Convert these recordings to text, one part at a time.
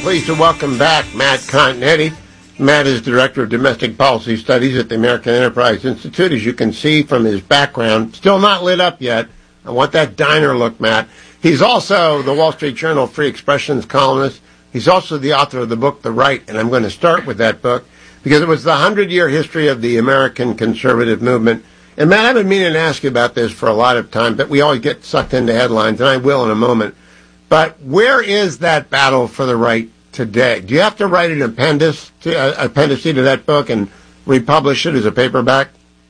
pleased to welcome back Matt Continetti. Matt is Director of Domestic Policy Studies at the American Enterprise Institute. As you can see from his background, still not lit up yet. I want that diner look, Matt. He's also the Wall Street Journal Free Expressions columnist. He's also the author of the book, The Right, and I'm going to start with that book because it was the 100-year history of the American conservative movement. And, Matt, I've been meaning to ask you about this for a lot of time, but we always get sucked into headlines, and I will in a moment. But where is that battle for the right today? Do you have to write an appendice to that book and republish it as a paperback?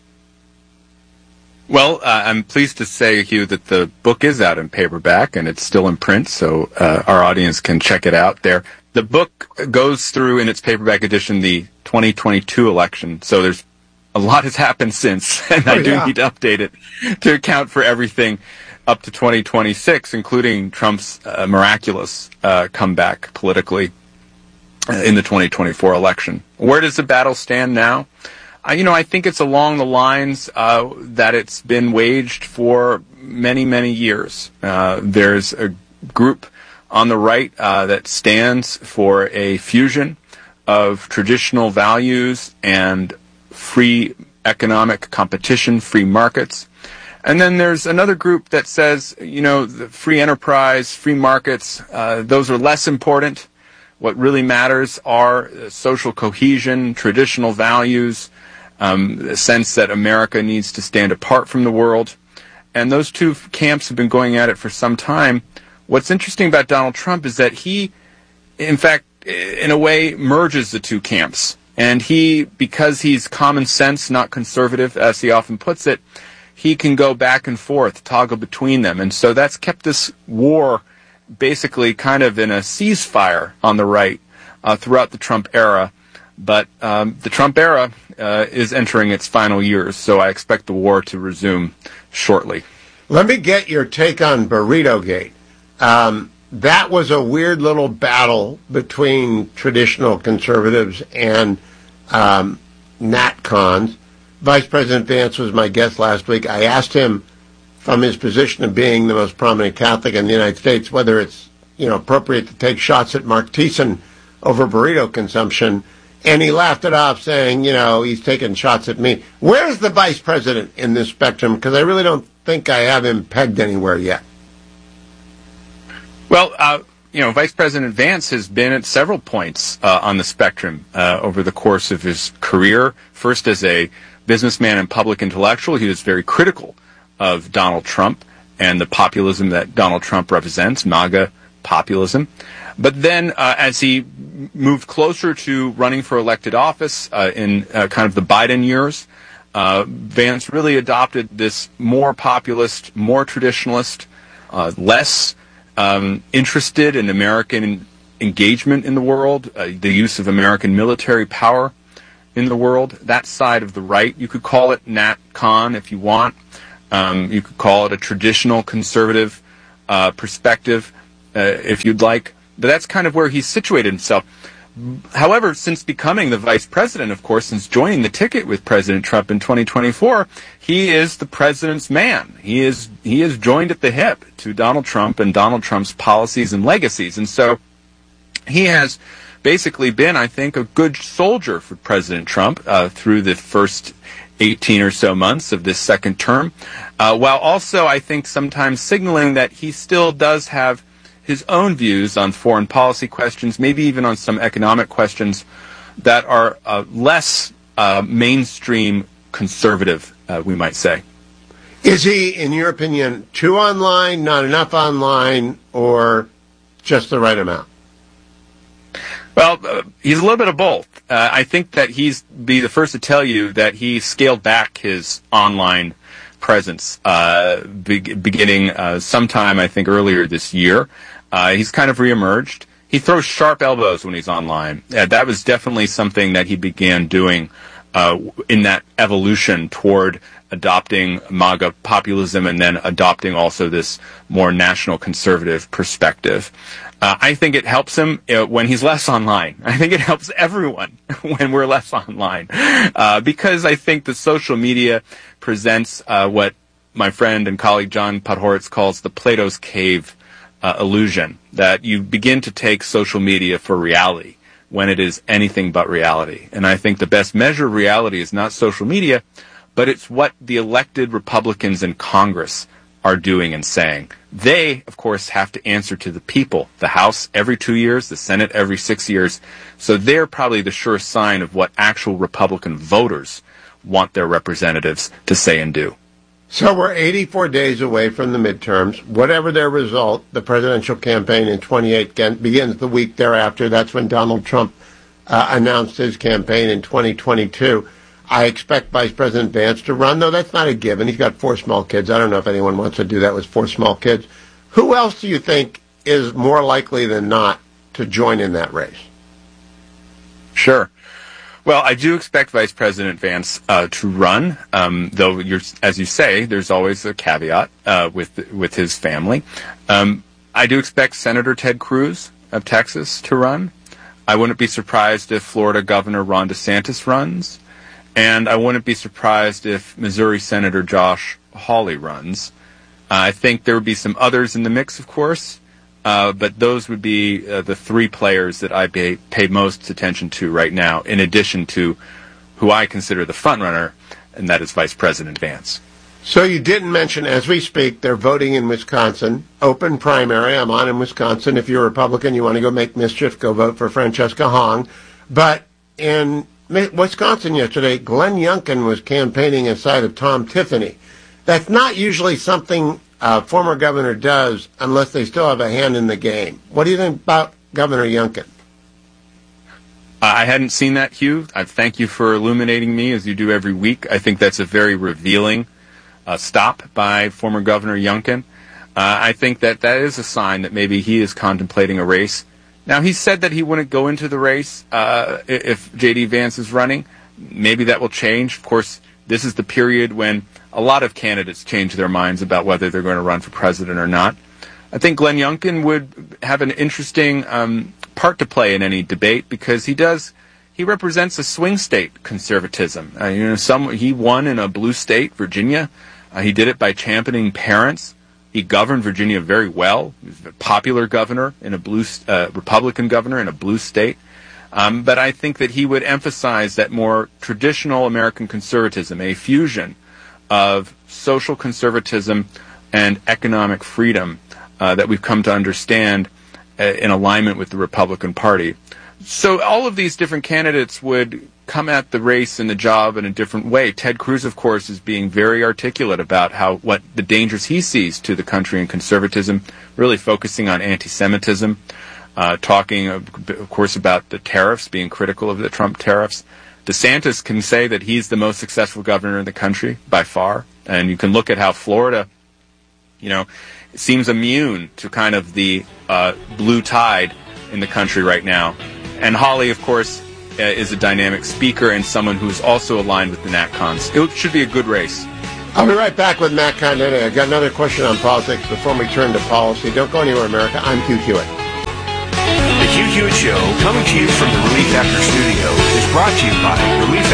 Well, I'm pleased to say, Hugh, that the book is out in paperback, and it's still in print, so our audience can check it out there. The book goes through, in its paperback edition, the 2022 election, so there's a lot has happened since, and I do need to update it to account for everything up to 2026, including Trump's miraculous comeback politically in the 2024 election. Where does the battle stand now? I think it's along the lines that it's been waged for many, many years. There's a group on the right that stands for a fusion of traditional values and free economic competition, free markets. And then there's another group that says, the free enterprise, free markets, those are less important. What really matters are social cohesion, traditional values, the sense that America needs to stand apart from the world. And those two camps have been going at it for some time. What's interesting about Donald Trump is that he, in fact, in a way, merges the two camps. And because he's common sense, not conservative, as he often puts it, he can go back and forth, toggle between them. And so that's kept this war basically kind of in a ceasefire on the right throughout the Trump era. But the Trump era is entering its final years, so I expect the war to resume shortly. Let me get your take on Burrito-gate. That was a weird little battle between traditional conservatives and Nat Cons. Vice President Vance was my guest last week. I asked him, from his position of being the most prominent Catholic in the United States, whether it's appropriate to take shots at Mark Thiessen over burrito consumption, and he laughed it off, saying, he's taking shots at me. Where's the Vice President in this spectrum? Because I really don't think I have him pegged anywhere yet. Well, Vice President Vance has been at several points on the spectrum over the course of his career. First, as a businessman and public intellectual, he was very critical of Donald Trump and the populism that Donald Trump represents, MAGA populism. But then, as he moved closer to running for elected office in kind of the Biden years, Vance really adopted this more populist, more traditionalist, less interested in American engagement in the world, the use of American military power in the world, that side of the right. You could call it Nat Con if you want. You could call it a traditional conservative perspective if you'd like. But that's kind of where he's situated himself. However, since becoming the vice president, of course, since joining the ticket with President Trump in 2024, he is the president's man. He is joined at the hip to Donald Trump and Donald Trump's policies and legacies. And so he has basically been, I think, a good soldier for President Trump through the first 18 or so months of this second term, while also, I think, sometimes signaling that he still does have his own views on foreign policy questions, maybe even on some economic questions that are less mainstream conservative, we might say. Is he, in your opinion, too online, not enough online, or just the right amount? Well, he's a little bit of both. I think that he's be the first to tell you that he scaled back his online presence beginning sometime, I think, earlier this year. He's kind of reemerged. He throws sharp elbows when he's online. That was definitely something that he began doing in that evolution toward adopting MAGA populism and then adopting also this more national conservative perspective. I think it helps him when he's less online. I think it helps everyone when we're less online because I think that social media presents what my friend and colleague John Podhoretz calls the Plato's Cave illusion, that you begin to take social media for reality when it is anything but reality. And I think the best measure of reality is not social media, but it's what the elected Republicans in Congress are doing and saying. They, of course, have to answer to the people. The House every 2 years, the Senate every 6 years. So they're probably the sure sign of what actual Republican voters want their representatives to say and do. So we're 84 days away from the midterms. Whatever their result, the presidential campaign in 28 begins the week thereafter. That's when Donald Trump announced his campaign in 2022. I expect Vice President Vance to run, though that's not a given. He's got 4 small kids. I don't know if anyone wants to do that with 4 small kids. Who else do you think is more likely than not to join in that race? Sure. Well, I do expect Vice President Vance to run, though, as you say, there's always a caveat with his family. I do expect Senator Ted Cruz of Texas to run. I wouldn't be surprised if Florida Governor Ron DeSantis runs. And I wouldn't be surprised if Missouri Senator Josh Hawley runs. I think there would be some others in the mix, of course, but those would be the 3 players that I pay most attention to right now, in addition to who I consider the frontrunner, and that is Vice President Vance. So you didn't mention, as we speak, they're voting in Wisconsin. Open primary. I'm on in Wisconsin. If you're a Republican, you want to go make mischief, go vote for Francesca Hong. But in Wisconsin yesterday, Glenn Youngkin was campaigning inside of Tom Tiffany. That's not usually something a former governor does unless they still have a hand in the game. What do you think about Governor Youngkin? I hadn't seen that, Hugh. I thank you for illuminating me, as you do every week. I think that's a very revealing stop by former Governor Youngkin. I think that is a sign that maybe he is contemplating a race. Now, he said that he wouldn't go into the race if J.D. Vance is running. Maybe that will change. Of course, this is the period when a lot of candidates change their minds about whether they're going to run for president or not. I think Glenn Youngkin would have an interesting part to play in any debate, because he represents a swing state conservatism. He won in a blue state, Virginia. He did it by championing parents. He governed Virginia very well. He was a popular governor in a Republican governor in a blue state. But I think that he would emphasize that more traditional American conservatism, a fusion of social conservatism and economic freedom that we've come to understand in alignment with the Republican Party. So all of these different candidates would come at the race and the job in a different way. Ted Cruz, of course, is being very articulate about what the dangers he sees to the country and conservatism, really focusing on anti-Semitism, talking, of course, about the tariffs, being critical of the Trump tariffs. DeSantis can say that he's the most successful governor in the country by far. And you can look at how Florida, seems immune to kind of the blue tide in the country right now. And Hawley, of course, is a dynamic speaker and someone who's also aligned with the NatCons. It should be a good race. I'll be right back with Matt Continetti. I've got another question on politics before we turn to policy. Don't go anywhere, America. I'm Hugh Hewitt. The Hugh Hewitt Show, coming to you from the Relief Factor Studio, is brought to you by Relief